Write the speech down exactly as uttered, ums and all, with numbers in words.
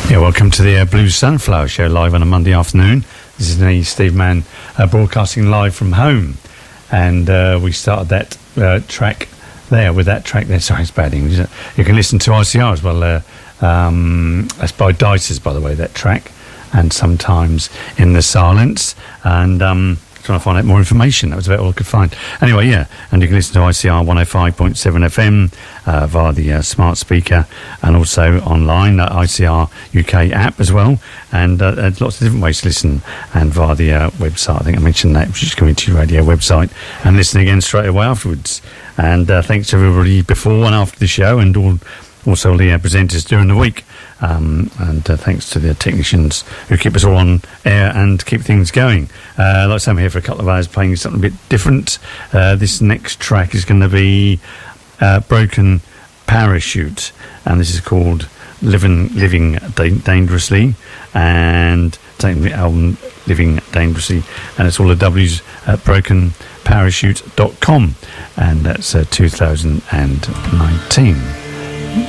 Yeah, welcome to the uh, Blue Sunflower Show live on a Monday afternoon. This is me, Steve Mann, uh, broadcasting live from home. And uh, we started that uh, track there, with that track there. Sorry, it's bad English. You can listen to I C R as well. Uh, um, that's by Dices, by the way, that track. And Sometimes in the Silence. And... Um, trying to find out more information. That was about all I could find. Anyway, yeah, and you can listen to I C R one oh five point seven F M uh, via the uh, smart speaker, and also online, uh, I C R U K app as well, and uh, there's lots of different ways to listen, and via the uh, website. I think I mentioned that, which is Community Radio website, and listen again straight away afterwards. And uh, thanks to everybody before and after the show, and all, also the uh, presenters during the week. Um, and uh, thanks to the technicians who keep us all on air and keep things going. Uh, like I say, I'm here for a couple of hours playing something a bit different. Uh, this next track is going to be uh, Broken Parachute, and this is called Living Living da- Dangerously, and taking the album Living Dangerously, and it's all the W's at broken parachute dot com, and that's uh, two thousand nineteen.